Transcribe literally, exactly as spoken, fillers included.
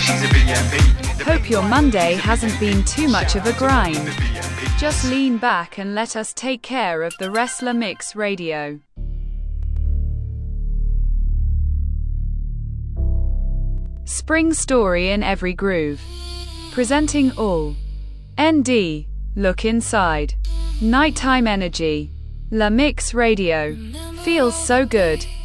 Hope your Monday hasn't been too much of a grind. Just lean back and let us take care of the rest. La Mix Radio. Spring story in every groove. Presenting all. N D. Look inside. Nighttime energy. La Mix Radio. Feels so good.